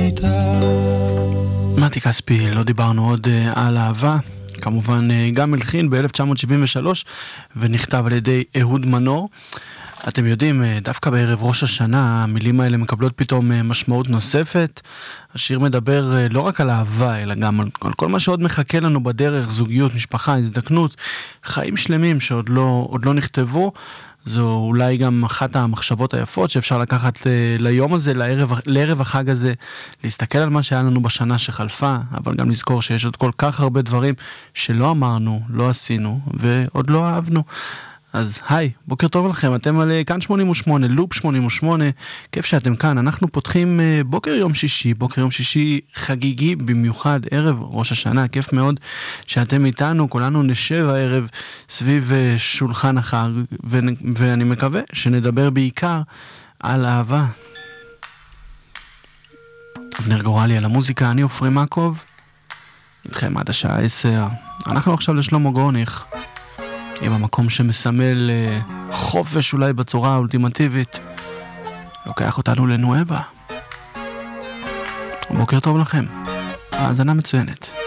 איתה. מתי כספי, לא דיברנו עוד על אהבה, כמובן גם הלחין ב-1973 ונכתב על ידי אהוד מנור. אתם יודעים, דווקא בערב ראש השנה המילים האלה מקבלות פתאום משמעות נוספת. השיר מדבר לא רק על אהבה, אלא גם על כל מה שעוד מחכה לנו בדרך, זוגיות, משפחה, הזדקנות, חיים שלמים שעוד לא נכתבו. זו אולי גם אחת המחשבות היפות שאפשר לקחת ליום הזה, לערב החג הזה, להסתכל על מה שהיה לנו בשנה שחלפה, אבל גם לזכור שיש עוד כל כך הרבה דברים שלא אמרנו, לא עשינו ועוד לא אהבנו. אז היי, בוקר טוב לכם, אתם על כאן 88, לופ 88, כיף שאתם כאן. אנחנו פותחים בוקר יום שישי חגיגי במיוחד, ערב ראש השנה, כיף מאוד שאתם איתנו, כולנו נשב הערב סביב שולחן החג, ואני מקווה שנדבר בעיקר על אהבה. אבנר גורלי על המוזיקה, אני אופרי מקוב, איתכם עד השעה 10. אנחנו עכשיו לשלמה גורניך, עם המקום שמסמל חופש אולי בצורה האולטימטיבית, לוקח אותנו לנואבה. בוקר טוב לכם, האזנה מצוינת.